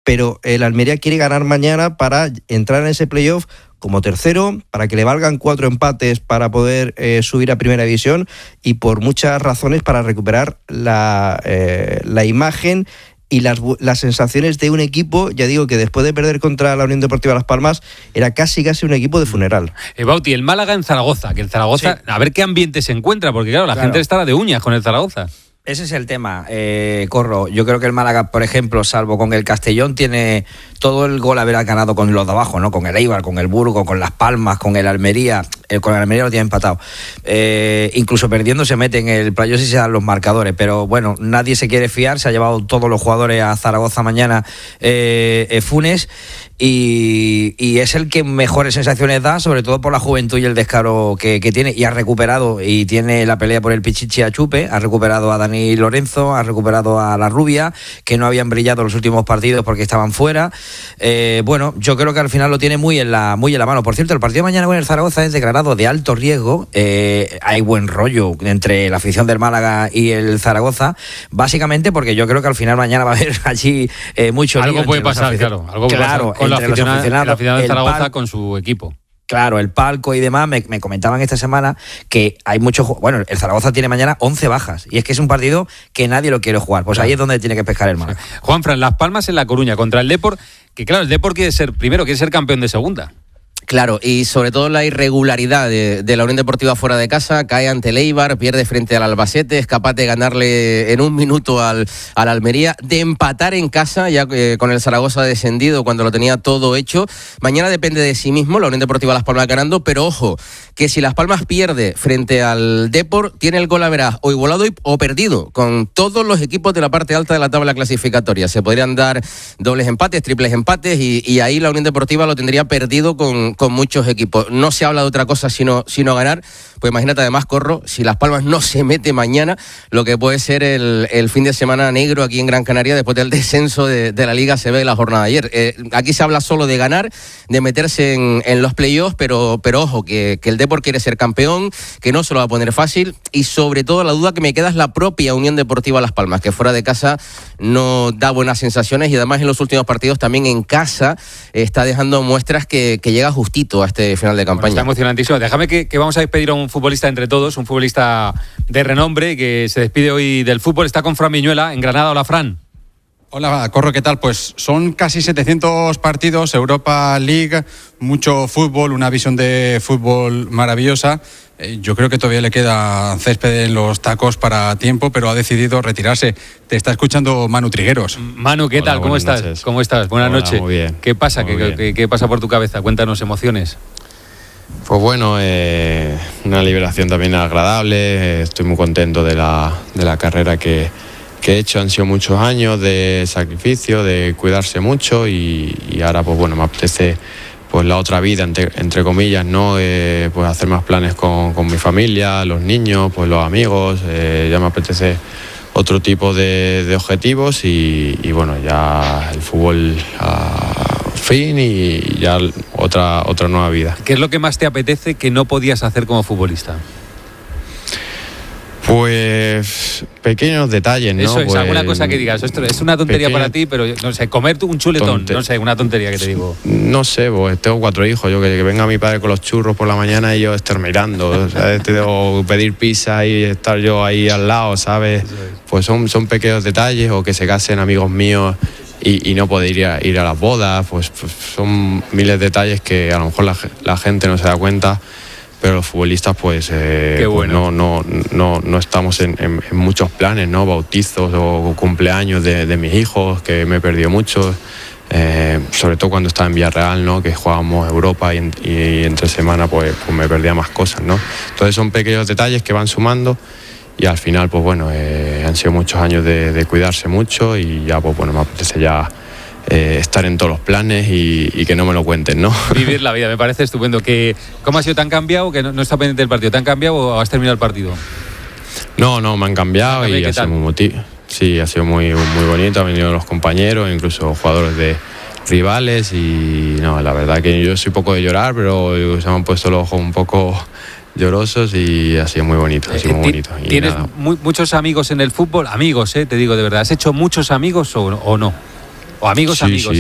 pero el Almería quiere ganar mañana para entrar en ese playoff como tercero, para que le valgan 4 empates para poder subir a Primera División, y por muchas razones para recuperar la imagen y las sensaciones de un equipo, ya digo, que después de perder contra la Unión Deportiva Las Palmas era casi un equipo de funeral. Bauti, el Málaga en Zaragoza, que el Zaragoza, sí. A ver qué ambiente se encuentra, porque claro, la gente estará de uñas con el Zaragoza. Ese es el tema, Corro. Yo creo que el Málaga, por ejemplo, salvo con el Castellón, tiene todo el gol haber ganado con los de abajo, ¿no? Con el Eibar, con el Burgos, con Las Palmas, con el Almería. Con el Almería lo tiene empatado. Incluso perdiendo se mete en el playoff y se dan los marcadores. Pero bueno, nadie se quiere fiar. Se ha llevado todos los jugadores a Zaragoza mañana Funes. Y es el que mejores sensaciones da, sobre todo por la juventud y el descaro que tiene, y ha recuperado y tiene la pelea por el Pichichi a Chupe, ha recuperado a Dani Lorenzo, ha recuperado a La Rubia, que no habían brillado los últimos partidos porque estaban fuera. Bueno, yo creo que al final lo tiene muy en la mano. Por cierto, el partido de mañana con el Zaragoza es declarado de alto riesgo. Hay buen rollo entre la afición del Málaga y el Zaragoza, básicamente porque yo creo que al final mañana va a haber allí mucho lío. Algo puede pasar, claro. Algo puede pasar con la afición del Zaragoza con su equipo. Claro, el palco y demás, me comentaban esta semana que hay muchos... Bueno, el Zaragoza tiene mañana 11 bajas, y es que es un partido que nadie lo quiere jugar. Pues ahí es donde tiene que pescar el Málaga. Juanfran, Las Palmas en La Coruña contra el Depor, que claro, el Depor quiere ser campeón de segunda. Claro, y sobre todo la irregularidad de la Unión Deportiva fuera de casa. Cae ante el Eibar, pierde frente al Albacete, es capaz de ganarle en un minuto al Almería, de empatar en casa, ya con el Zaragoza descendido cuando lo tenía todo hecho. Mañana depende de sí mismo, la Unión Deportiva Las Palmas ganando, pero ojo, que si Las Palmas pierde frente al Depor, tiene el gol averaj o igualado o perdido con todos los equipos de la parte alta de la tabla clasificatoria. Se podrían dar dobles empates, triples empates, y ahí la Unión Deportiva lo tendría perdido con muchos equipos. No se habla de otra cosa sino ganar. Pues imagínate, además, Corro, si Las Palmas no se mete mañana, lo que puede ser el fin de semana negro aquí en Gran Canaria después del descenso de la Liga CB de la jornada de ayer. Aquí se habla solo de ganar, de meterse en los playoffs, pero ojo, que el Depor quiere ser campeón, que no se lo va a poner fácil, y sobre todo la duda que me queda es la propia Unión Deportiva Las Palmas, que fuera de casa no da buenas sensaciones, y además en los últimos partidos también en casa está dejando muestras que llega justito a este final de campaña. Bueno, está emocionantísimo. Déjame que vamos a despedir a un futbolista entre todos, un futbolista de renombre que se despide hoy del fútbol. Está con Fran Viñuela en Granada. Hola, Fran. Hola, Corro, ¿qué tal? Pues son casi 700 partidos, Europa League, mucho fútbol, una visión de fútbol maravillosa. Yo creo que todavía le queda césped en los tacos para tiempo, pero ha decidido retirarse. Te está escuchando Manu Trigueros. Manu, ¿qué tal? ¿Cómo estás? Noches. ¿Cómo estás? Buenas noches. Muy bien. ¿Qué pasa? ¿Qué pasa por tu cabeza? Cuéntanos emociones. Pues bueno, una liberación también agradable. Estoy muy contento de la carrera que he hecho. Han sido muchos años de sacrificio, de cuidarse mucho, y ahora pues bueno, me apetece pues la otra vida, entre comillas, ¿no? Pues hacer más planes con mi familia, los niños, pues los amigos. Ya me apetece otro tipo de objetivos, y bueno, ya el fútbol fin y ya otra nueva vida. ¿Qué es lo que más te apetece que no podías hacer como futbolista? Pues pequeños detalles, ¿no? Eso es, pues, alguna cosa que digas, esto es una tontería para ti, pero no sé, comer un chuletón, no sé, una tontería que te digo. No sé, pues tengo 4 hijos, yo que venga mi padre con los churros por la mañana y yo estar mirando, ¿sabes? O pedir pizza y estar yo ahí al lado, ¿sabes? Pues son pequeños detalles, o que se casen amigos míos y no poder ir a las bodas, pues son miles de detalles que a lo mejor la gente no se da cuenta. Pero los futbolistas pues, bueno. pues no estamos en muchos planes, ¿no? Bautizos o cumpleaños de mis hijos, que me he perdido muchos, sobre todo cuando estaba en Villarreal, ¿no? Que jugábamos Europa y entre semana pues me perdía más cosas, ¿no? Entonces son pequeños detalles que van sumando, y al final pues bueno, han sido muchos años de cuidarse mucho, y ya pues bueno, me apetece ya estar en todos los planes y que no me lo cuenten, ¿no? Vivir la vida, me parece estupendo. ¿Cómo ha sido tan cambiado que no está pendiente del partido? ¿Te han cambiado o has terminado el partido? No, me han cambiado, y ha sido sí, ha sido muy, muy bonito. Han venido los compañeros, incluso jugadores de rivales, y no, la verdad que yo soy poco de llorar, pero se me han puesto los ojos un poco llorosos, y ha sido muy bonito, ¿Tienes muchos amigos en el fútbol? Amigos, te digo de verdad. ¿Has hecho muchos amigos o no? ¿O amigos? Sí.